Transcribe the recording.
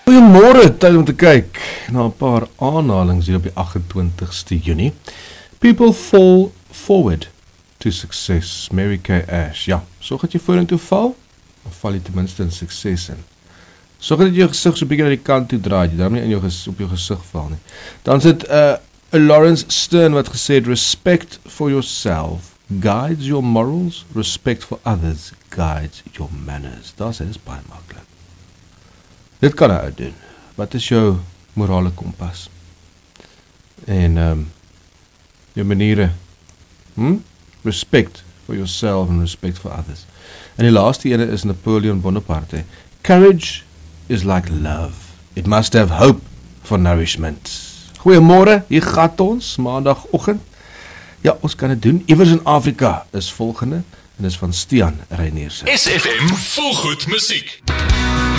Goeiemôre, tyd om te kyk na 'n paar aanhalings hier op die 28ste Junie. People fall forward to success. Mary Kay Ash. Ja, sorg dat jy vorentoe val, of val jy ten minste in sukses in. Sorg dat jy jou gesig so 'n bietjie na die kant toe draai, jy daarmee in op jou gesig val nie. Dan sit Lawrence Stern wat gesê het, respect for yourself guides your morals, respect for others guides your manners. Dat is baie maklik. Dit kan hy doen. Wat is jou morale kompas? En jou maniere. Respect for yourself and respect for others. En die laaste ene is Napoleon Bonaparte. Courage is like love. It must have hope for nourishment. Goeiemôre, hier gat ons, maandagoggend. Ja, ons kan dit doen. Iewers in Afrika is volgende, en is van Stian Reinierse. SFM, volgoed musiek.